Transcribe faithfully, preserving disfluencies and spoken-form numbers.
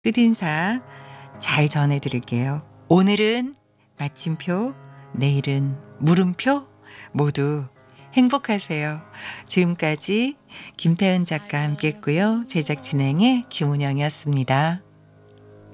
끝인사 잘 전해드릴게요. 오늘은 마침표, 내일은 물음표 모두 행복하세요. 지금까지 김태은 작가 함께했고요. 제작 진행의 김은영이었습니다.